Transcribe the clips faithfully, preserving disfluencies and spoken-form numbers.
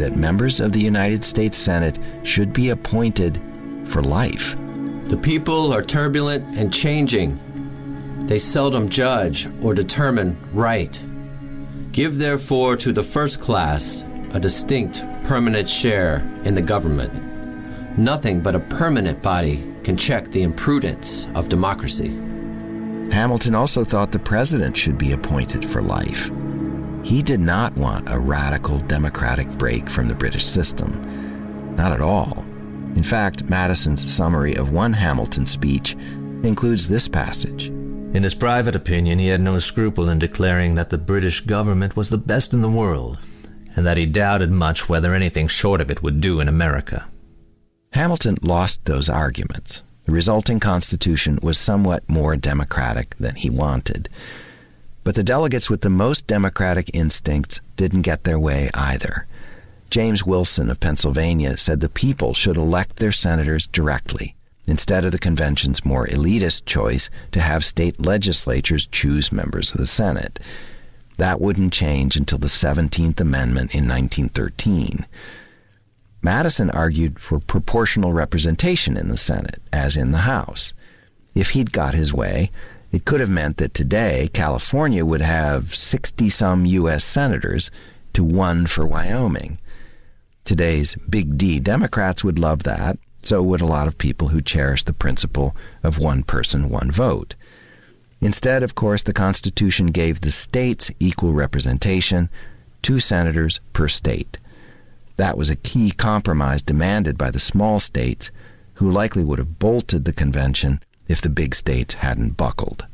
that members of the United States Senate should be appointed for life. The people are turbulent and changing. They seldom judge or determine right. Give therefore to the first class a distinct permanent share in the government. Nothing but a permanent body can check the imprudence of democracy. Hamilton also thought the president should be appointed for life. He did not want a radical democratic break from the British system. Not at all. In fact, Madison's summary of one Hamilton speech includes this passage. In his private opinion, he had no scruple in declaring that the British government was the best in the world, and that he doubted much whether anything short of it would do in America. Hamilton lost those arguments. The resulting Constitution was somewhat more democratic than he wanted. But the delegates with the most democratic instincts didn't get their way either. James Wilson of Pennsylvania said the people should elect their senators directly, instead of the convention's more elitist choice to have state legislatures choose members of the Senate. That wouldn't change until the seventeenth Amendment in nineteen thirteen. Madison argued for proportional representation in the Senate, as in the House. If he'd got his way, it could have meant that today California would have sixty-some U S senators to one for Wyoming. Today's Big D Democrats would love that, so would a lot of people who cherish the principle of one person, one vote. Instead, of course, the Constitution gave the states equal representation, two senators per state. That was a key compromise demanded by the small states, who likely would have bolted the convention if the big states hadn't buckled.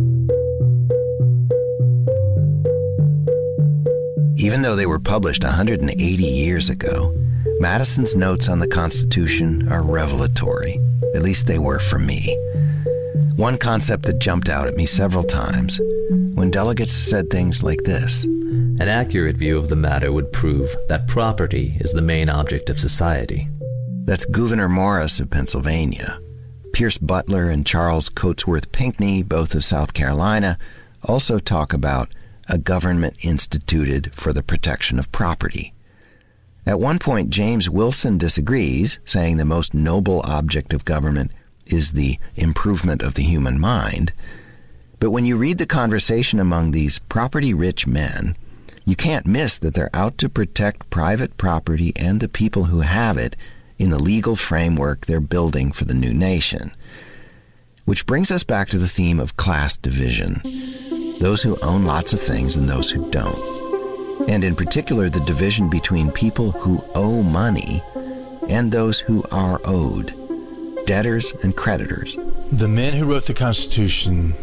Even though they were published one hundred eighty years ago, Madison's notes on the Constitution are revelatory. At least they were for me. One concept that jumped out at me several times, when delegates said things like this. An accurate view of the matter would prove that property is the main object of society. That's Gouverneur Morris of Pennsylvania. Pierce Butler and Charles Cotesworth Pinckney, both of South Carolina, also talk about a government instituted for the protection of property. At one point, James Wilson disagrees, saying the most noble object of government is the improvement of the human mind. But when you read the conversation among these property-rich men, you can't miss that they're out to protect private property and the people who have it in the legal framework they're building for the new nation. Which brings us back to the theme of class division. Those who own lots of things and those who don't. And in particular, the division between people who owe money and those who are owed. Debtors and creditors. The men who wrote the Constitution,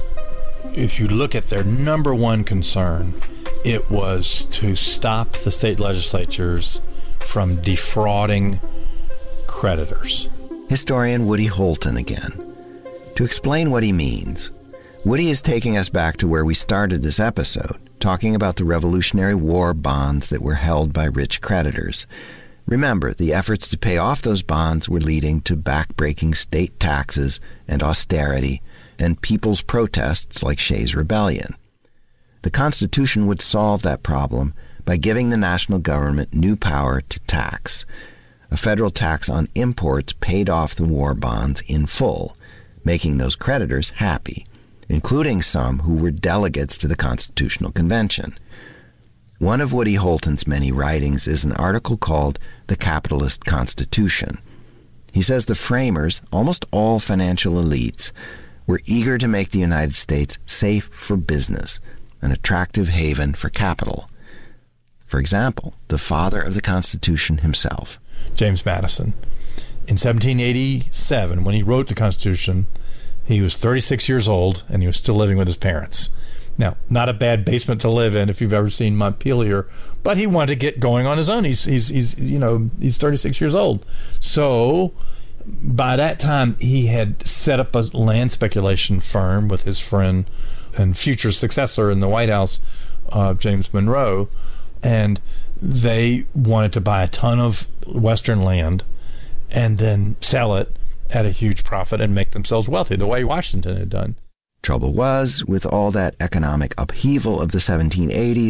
if you look at their number one concern, it was to stop the state legislatures from defrauding creditors. Historian Woody Holton again. To explain what he means, Woody is taking us back to where we started this episode, talking about the Revolutionary War bonds that were held by rich creditors. Remember, the efforts to pay off those bonds were leading to backbreaking state taxes and austerity and people's protests like Shays' Rebellion. The Constitution would solve that problem by giving the national government new power to tax. A federal tax on imports paid off the war bonds in full, making those creditors happy, including some who were delegates to the Constitutional Convention. One of Woody Holton's many writings is an article called The Capitalist Constitution. He says the framers, almost all financial elites, were eager to make the United States safe for business, an attractive haven for capital. For example, the father of the Constitution himself, James Madison. In seventeen eighty-seven, when he wrote the Constitution, he was thirty-six years old and he was still living with his parents. Now, not a bad basement to live in if you've ever seen Montpelier, but he wanted to get going on his own. He's, he's, he's, you know, he's thirty-six years old. So by that time, he had set up a land speculation firm with his friend and future successor in the White House, uh, James Monroe, and they wanted to buy a ton of Western land and then sell it at a huge profit and make themselves wealthy, the way Washington had done. Trouble was, with all that economic upheaval of the seventeen eighties,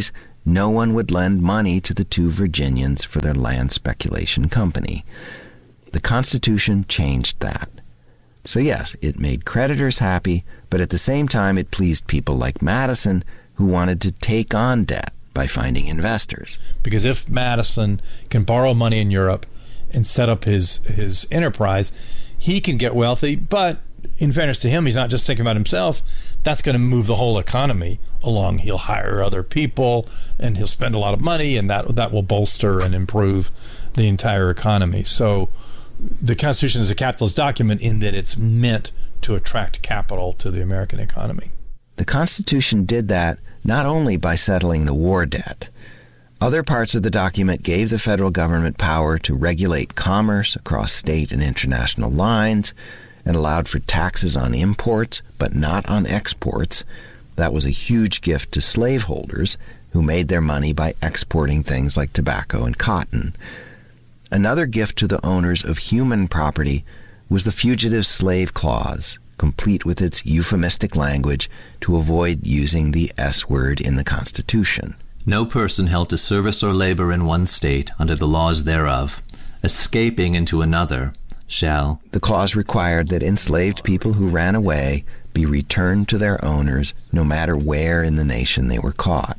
no one would lend money to the two Virginians for their land speculation company. The Constitution changed that. So yes, it made creditors happy, but at the same time it pleased people like Madison who wanted to take on debt by finding investors. Because if Madison can borrow money in Europe and set up his, his enterprise, he can get wealthy, but in fairness to him, he's not just thinking about himself. That's going to move the whole economy along. He'll hire other people, and he'll spend a lot of money, and that that will bolster and improve the entire economy. So the Constitution is a capitalist document in that it's meant to attract capital to the American economy. The Constitution did that not only by settling the war debt. Other parts of the document gave the federal government power to regulate commerce across state and international lines, and allowed for taxes on imports, but not on exports. That was a huge gift to slaveholders who made their money by exporting things like tobacco and cotton. Another gift to the owners of human property was the Fugitive Slave Clause, complete with its euphemistic language to avoid using the S word in the Constitution. No person held to service or labor in one state under the laws thereof, escaping into another, shall. The clause required that enslaved people who ran away be returned to their owners no matter where in the nation they were caught.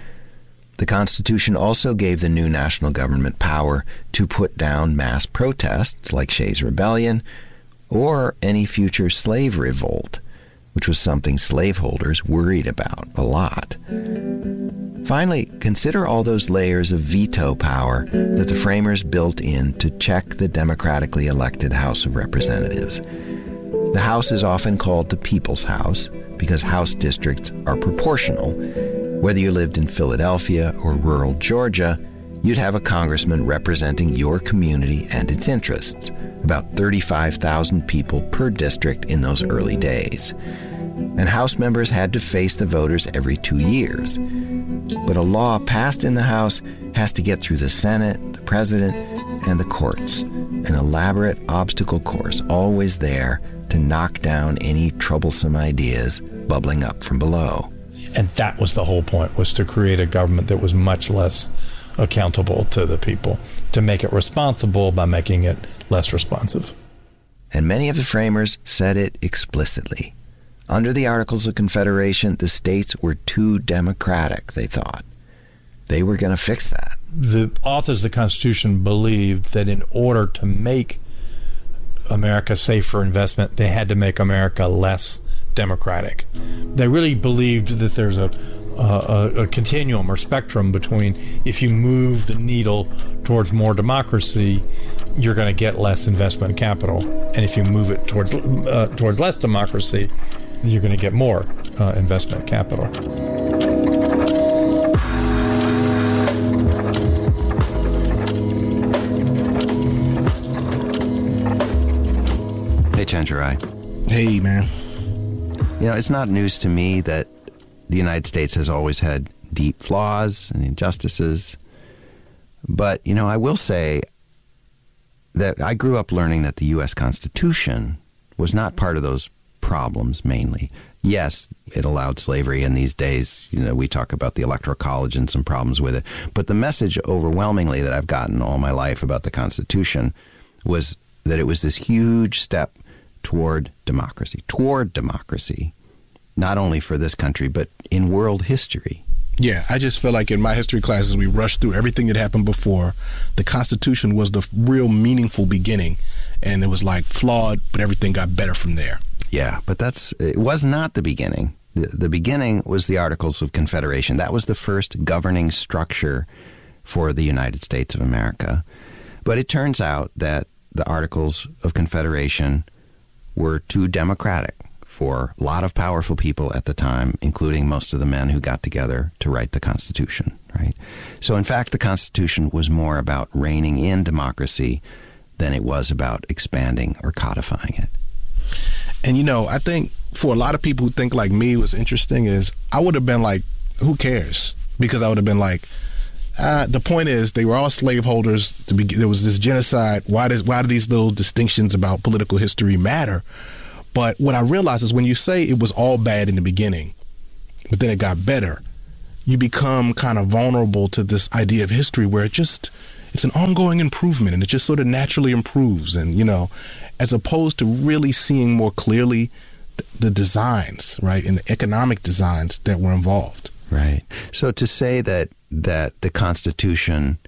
The Constitution also gave the new national government power to put down mass protests like Shays' Rebellion or any future slave revolt, which was something slaveholders worried about a lot. Finally, consider all those layers of veto power that the framers built in to check the democratically elected House of Representatives. The House is often called the People's House because House districts are proportional. Whether you lived in Philadelphia or rural Georgia, you'd have a congressman representing your community and its interests, about thirty-five thousand people per district in those early days. And House members had to face the voters every two years. But a law passed in the House has to get through the Senate, the President, and the courts. An elaborate obstacle course always there to knock down any troublesome ideas bubbling up from below. And that was the whole point, was to create a government that was much less accountable to the people, to make it responsible by making it less responsive. And many of the framers said it explicitly. Under the Articles of Confederation, the states were too democratic, they thought. They were going to fix that. The authors of the Constitution believed that in order to make America safe for investment, they had to make America less democratic. They really believed that there's a, a, a continuum or spectrum between if you move the needle towards more democracy, you're going to get less investment capital. And if you move it towards, uh, towards less democracy, you're going to get more uh, investment capital. Hey, Chenjerai. Hey, man. You know, it's not news to me that the United States has always had deep flaws and injustices. But, you know, I will say that I grew up learning that the U S Constitution was not part of those problems mainly. Yes, it allowed slavery, and these days, you know, we talk about the Electoral College and some problems with it. But the message overwhelmingly that I've gotten all my life about the Constitution was that it was this huge step toward democracy, toward democracy, not only for this country, but in world history. Yeah, I just feel like in my history classes, we rushed through everything that happened before. The Constitution was the real meaningful beginning, and it was like flawed, but everything got better from there. Yeah, but that's it was not the beginning. The, the beginning was the Articles of Confederation. That was the first governing structure for the United States of America. But it turns out that the Articles of Confederation were too democratic for a lot of powerful people at the time, including most of the men who got together to write the Constitution, right? So in fact, the Constitution was more about reining in democracy than it was about expanding or codifying it. And, you know, I think for a lot of people who think like me, what's interesting is I would have been like, who cares? Because I would have been like, uh, the point is they were all slaveholders. To be, there was this genocide. Why does why do these little distinctions about political history matter? But what I realized is when you say it was all bad in the beginning, but then it got better, you become kind of vulnerable to this idea of history where it just, it's an ongoing improvement and it just sort of naturally improves. And, you know, as opposed to really seeing more clearly th- the designs, right, and the economic designs that were involved. Right. So to say that that the Constitution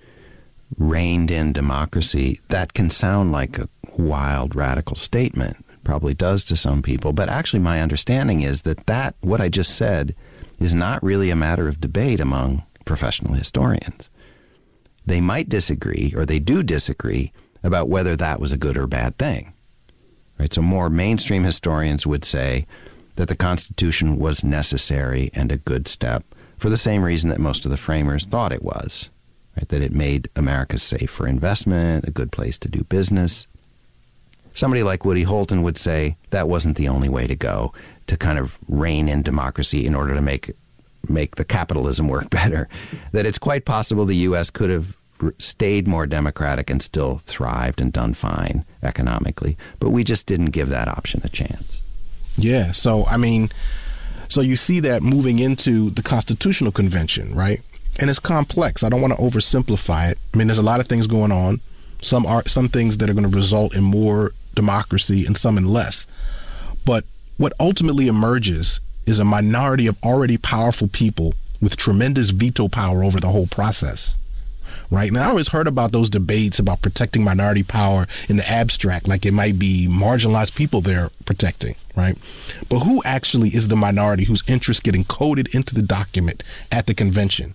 reined in democracy, that can sound like a wild, radical statement. Probably does to some people. But actually my understanding is that that, what I just said, is not really a matter of debate among professional historians. They might disagree, or they do disagree, about whether that was a good or bad thing. Right? So more mainstream historians would say that the Constitution was necessary and a good step for the same reason that most of the framers thought it was. Right? That it made America safe for investment, a good place to do business. Somebody like Woody Holton would say that wasn't the only way to go, to kind of rein in democracy in order to make make the capitalism work better. That it's quite possible the U S could have stayed more democratic and still thrived and done fine economically. But we just didn't give that option a chance. Yeah. So, I mean, so you see that moving into the Constitutional Convention, right? And it's complex. I don't want to oversimplify it. I mean, there's a lot of things going on. Some are some things that are going to result in more democracy and some in less. But what ultimately emerges is a minority of already powerful people with tremendous veto power over the whole process. Right? And I always heard about those debates about protecting minority power in the abstract, like it might be marginalized people they're protecting, right? But who actually is the minority whose interests get encoded into the document at the convention?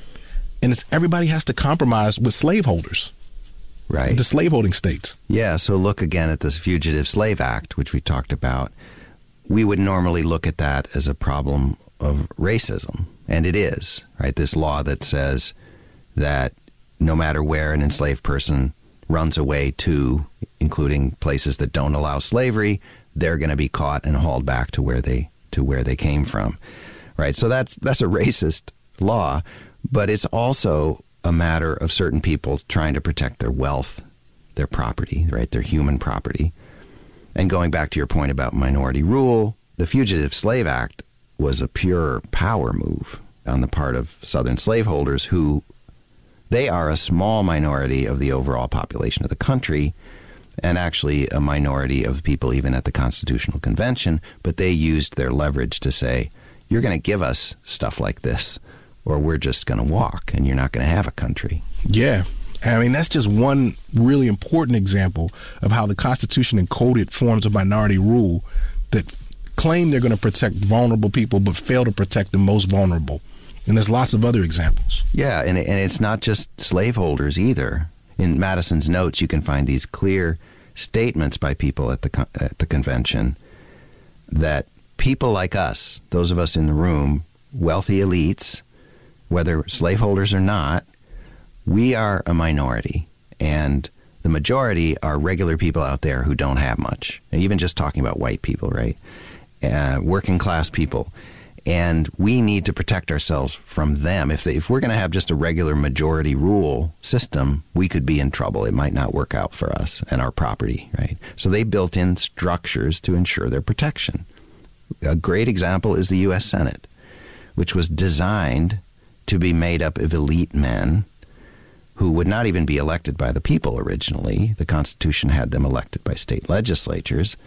And it's everybody has to compromise with slaveholders. Right. The slaveholding states. Yeah, so look again at this Fugitive Slave Act, which we talked about. We would normally look at that as a problem of racism, and it is, right? This law that says that no matter where an enslaved person runs away to, including places that don't allow slavery, they're going to be caught and hauled back to where they to where they came from, right? So that's that's a racist law, but it's also a matter of certain people trying to protect their wealth, their property, right, their human property. And going back to your point about minority rule, the Fugitive Slave Act was a pure power move on the part of Southern slaveholders who, they are a small minority of the overall population of the country, and actually a minority of people even at the Constitutional Convention, but they used their leverage to say, you're going to give us stuff like this, or we're just going to walk, and you're not going to have a country. Yeah. I mean, that's just one really important example of how the Constitution encoded forms of minority rule that claim they're going to protect vulnerable people but fail to protect the most vulnerable. And there's lots of other examples. Yeah, and, and it's not just slaveholders either. In Madison's notes, you can find these clear statements by people at the at the convention that people like us, those of us in the room, wealthy elites, whether slaveholders or not, we are a minority, and the majority are regular people out there who don't have much. And even just talking about white people, right? Uh, working class people. And we need to protect ourselves from them. If they, if we're going to have just a regular majority rule system, we could be in trouble. It might not work out for us and our property, right? So they built in structures to ensure their protection. A great example is the U S Senate, which was designed to be made up of elite men who would not even be elected by the people originally. The Constitution had them elected by state legislatures.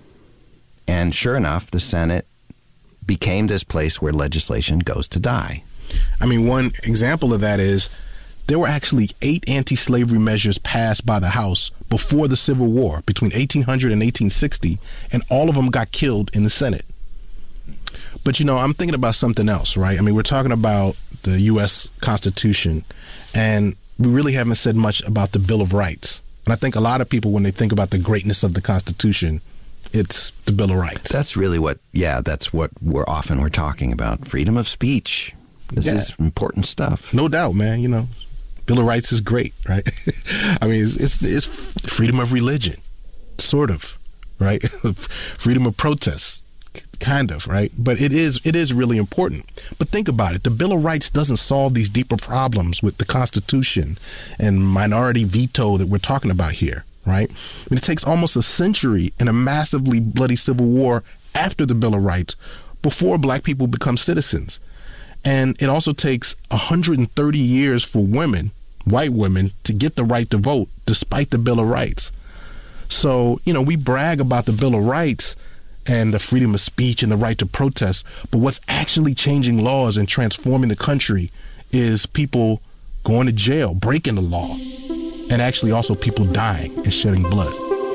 And sure enough, the Senate became this place where legislation goes to die. I mean, one example of that is there were actually eight anti-slavery measures passed by the House before the Civil War, between eighteen hundred and eighteen sixty, and all of them got killed in the Senate. But, you know, I'm thinking about something else, right? I mean, we're talking about the U S Constitution, and we really haven't said much about the Bill of Rights. And I think a lot of people, when they think about the greatness of the Constitution, it's the Bill of Rights. That's really what, yeah, that's what we're often we're talking about. Freedom of speech. This yeah. is important stuff. No doubt, man. You know, Bill of Rights is great, right? I mean, it's, it's, it's freedom of religion, sort of, right? Freedom of protest, kind of, right? But it is it is really important. But think about it. The Bill of Rights doesn't solve these deeper problems with the Constitution and minority veto that we're talking about here. Right? I mean, it takes almost a century and a massively bloody civil war after the Bill of Rights before black people become citizens. And it also takes one hundred thirty years for women, white women, to get the right to vote, despite the Bill of Rights. So, you know, we brag about the Bill of Rights and the freedom of speech and the right to protest, but what's actually changing laws and transforming the country is people going to jail, breaking the law, and actually also people dying and shedding blood.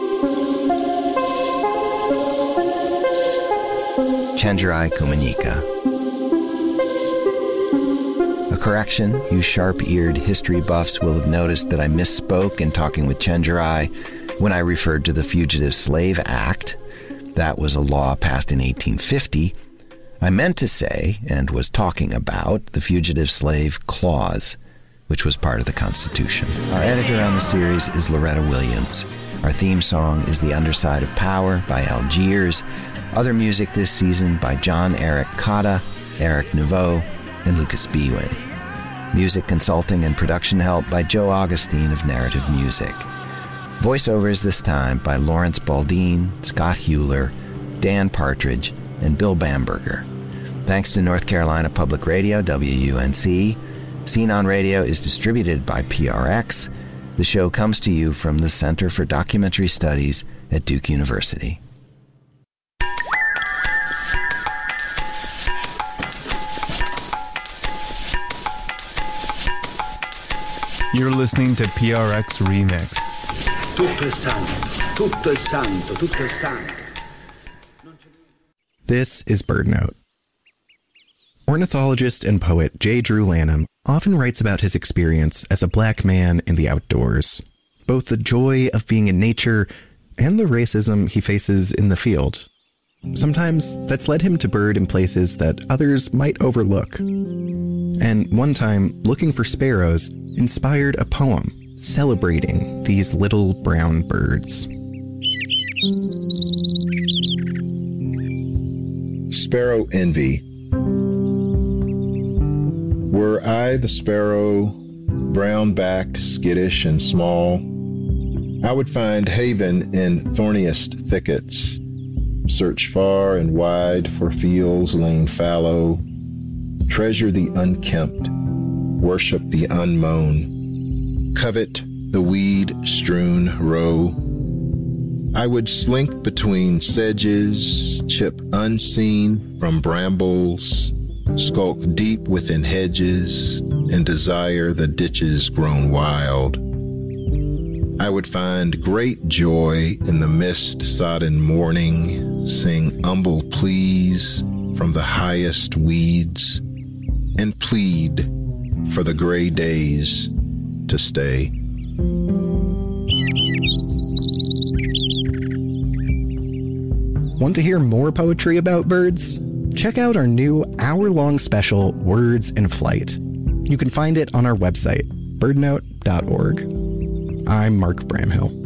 Chenjerai Kumanyika. A correction, you sharp-eared history buffs will have noticed that I misspoke in talking with Chenjerai when I referred to the Fugitive Slave Act. That was a law passed in eighteen fifty. I meant to say, and was talking about, the Fugitive Slave Clause, which was part of the Constitution. Our editor on the series is Loretta Williams. Our theme song is The Underside of Power by Algiers. Other music this season by John Eric Cotta, Eric Nouveau, and Lucas Bwin. Music consulting and production help by Joe Augustine of Narrative Music. Voiceovers this time by Lawrence Baldine, Scott Hewler, Dan Partridge, and Bill Bamberger. Thanks to North Carolina Public Radio, W U N C. Scene on Radio is distributed by P R X. The show comes to you from the Center for Documentary Studies at Duke University. You're listening to P R X Remix. Tutto è santo, tutto è santo, tutto è santo. This is BirdNote. Ornithologist and poet J. Drew Lanham often writes about his experience as a black man in the outdoors, both the joy of being in nature and the racism he faces in the field. Sometimes that's led him to bird in places that others might overlook. And one time, looking for sparrows inspired a poem celebrating these little brown birds. Sparrow Envy. Were I the sparrow, brown-backed, skittish, and small, I would find haven in thorniest thickets, search far and wide for fields lain fallow, treasure the unkempt, worship the unmown, covet the weed-strewn row. I would slink between sedges, chip unseen from brambles, skulk deep within hedges, and desire the ditches grown wild. I would find great joy in the mist-sodden morning, sing humble pleas from the highest weeds, and plead for the gray days to stay. Want to hear more poetry about birds? Check out our new hour-long special, Words in Flight. You can find it on our website, bird note dot org. I'm Mark Bramhill.